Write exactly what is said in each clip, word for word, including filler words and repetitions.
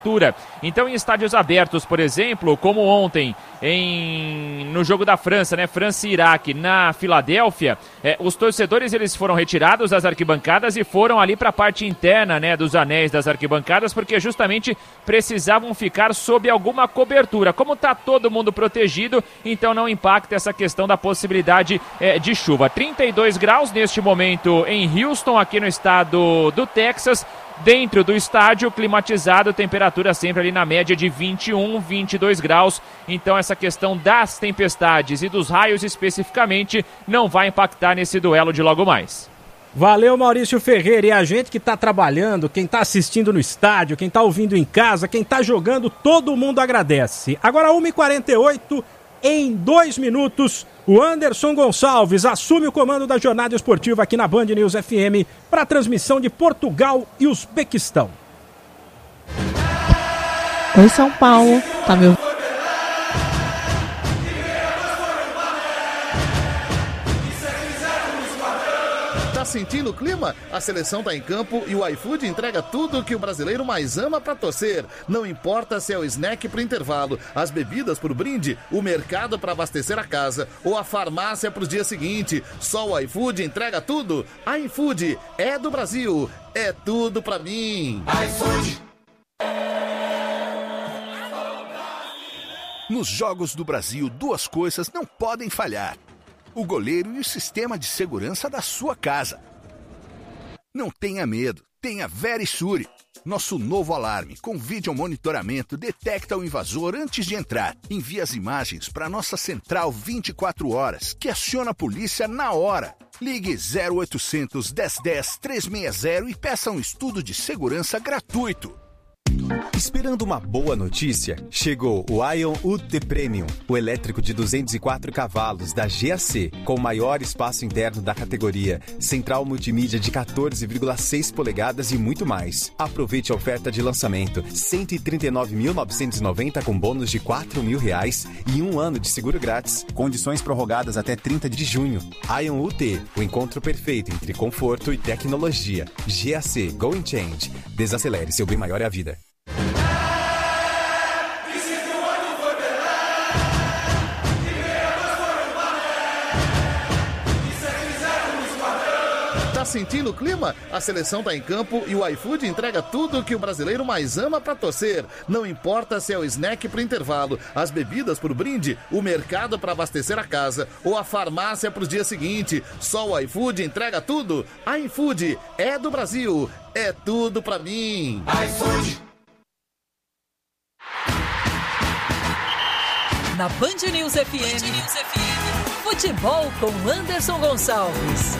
Então, em estádios abertos, por exemplo, como ontem em, no jogo da França, né, França e Iraque, na Filadélfia, é, os torcedores eles foram retirados das arquibancadas e foram ali para a parte interna, né, dos anéis das arquibancadas, porque justamente precisavam ficar sob alguma cobertura. Como está todo mundo protegido, então não impacta essa questão da possibilidade é, de chuva. trinta e dois graus neste momento em Houston, aqui no estado do Texas. Dentro do estádio, climatizado, temperatura sempre ali na média de vinte e um, vinte e dois graus. Então essa questão das tempestades e dos raios especificamente não vai impactar nesse duelo de logo mais. Valeu, Maurício Ferreira. E a gente que está trabalhando, quem está assistindo no estádio, quem está ouvindo em casa, quem está jogando, todo mundo agradece. Agora uma e quarenta e oito, em dois minutos, o Anderson Gonçalves assume o comando da jornada esportiva aqui na Band News F M para a transmissão de Portugal e Uzbequistão. Oi, São Paulo. Tá me ouvindo? Tá sentindo o clima? A seleção tá em campo e o iFood entrega tudo que o brasileiro mais ama pra torcer. Não importa se é o snack pro intervalo, as bebidas pro brinde, o mercado pra abastecer a casa ou a farmácia pros dias seguintes. Só o iFood entrega tudo. iFood é do Brasil, é tudo pra mim. iFood. Nos Jogos do Brasil, duas coisas não podem falhar: o goleiro e o sistema de segurança da sua casa. Não tenha medo, tenha Verisure. Nosso novo alarme com vídeo monitoramento detecta o invasor antes de entrar. Envia as imagens para nossa central vinte e quatro horas, que aciona a polícia na hora. Ligue zero oitocentos, dez dez, trezentos e sessenta e peça um estudo de segurança gratuito. Esperando uma boa notícia? Chegou o Ion U T Premium, o elétrico de duzentos e quatro cavalos da G A C, com o maior espaço interno da categoria, central multimídia de quatorze vírgula seis polegadas e muito mais. Aproveite a oferta de lançamento, cento e trinta e nove mil novecentos e noventa com bônus de quatro mil reais e um ano de seguro grátis. Condições prorrogadas até trinta de junho. Ion U T, o encontro perfeito entre conforto e tecnologia. G A C Going Change. Desacelere, seu bem maior é a vida. Tá sentindo o clima? A seleção tá em campo e o iFood entrega tudo que o brasileiro mais ama pra torcer. Não importa se é o snack pro intervalo, as bebidas pro brinde, o mercado pra abastecer a casa ou a farmácia pros dias seguintes. Só o iFood entrega tudo. iFood é do Brasil, é tudo pra mim. iFood. Na Band News F M, Band News F M, futebol com Anderson Gonçalves.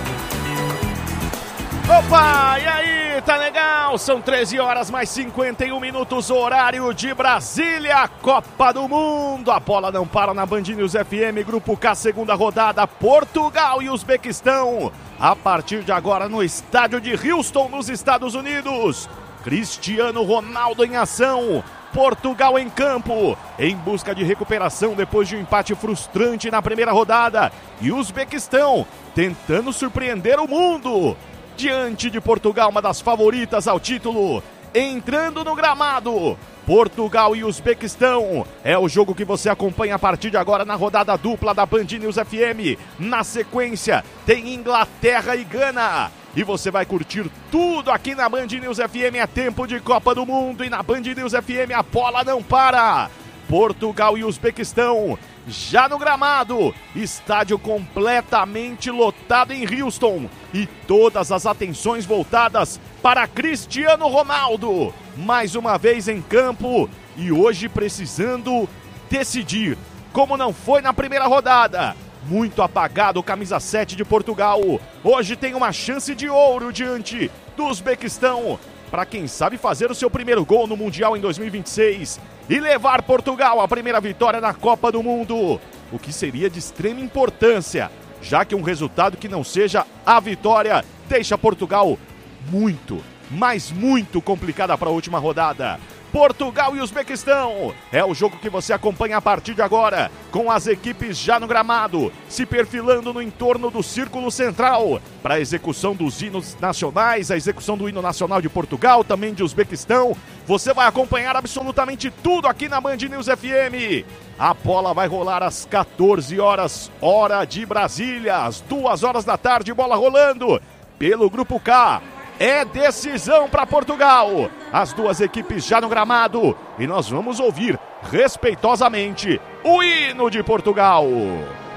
Opa, e aí, tá legal? São treze horas mais cinquenta e um minutos, horário de Brasília, Copa do Mundo. A bola não para na Band News F M, Grupo K, segunda rodada, Portugal e Uzbequistão. A partir de agora no estádio de Houston, nos Estados Unidos. Cristiano Ronaldo em ação. Portugal em campo, em busca de recuperação depois de um empate frustrante na primeira rodada. E Uzbequistão tentando surpreender o mundo. Diante de Portugal, uma das favoritas ao título, entrando no gramado. Portugal e Uzbequistão é o jogo que você acompanha a partir de agora na rodada dupla da Band News F M. Na sequência, tem Inglaterra e Gana. E você vai curtir tudo aqui na Band News F M. É tempo de Copa do Mundo e na Band News F M a bola não para. Portugal e Uzbequistão já no gramado, estádio completamente lotado em Houston e todas as atenções voltadas para Cristiano Ronaldo, mais uma vez em campo e hoje precisando decidir, como não foi na primeira rodada. Muito apagado o camisa sete de Portugal, hoje tem uma chance de ouro diante do Uzbequistão, para quem sabe fazer o seu primeiro gol no Mundial em dois mil e vinte e seis e levar Portugal à primeira vitória na Copa do Mundo, o que seria de extrema importância, já que um resultado que não seja a vitória deixa Portugal muito, mas muito complicada para a última rodada. Portugal e Uzbequistão. É o jogo que você acompanha a partir de agora, com as equipes já no gramado, se perfilando no entorno do círculo central, para a execução dos hinos nacionais, a execução do hino nacional de Portugal, também de Uzbequistão. Você vai acompanhar absolutamente tudo aqui na Band News F M. A bola vai rolar às quatorze horas, hora de Brasília, às duas horas da tarde, bola rolando pelo Grupo K. É decisão para Portugal. As duas equipes já no gramado. E nós vamos ouvir respeitosamente o hino de Portugal.